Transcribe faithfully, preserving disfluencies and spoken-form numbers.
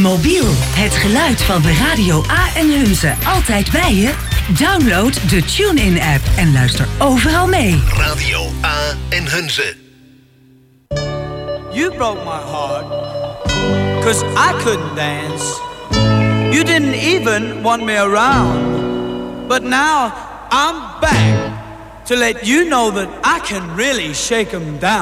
Mobiel, het geluid van de Radio A en Hunze altijd bij je? Download de TuneIn-app en luister overal mee. Radio A en Hunze. You broke my heart, 'cause I couldn't dance. You didn't even want me around. But now I'm back to let you know that I can really shake 'em down.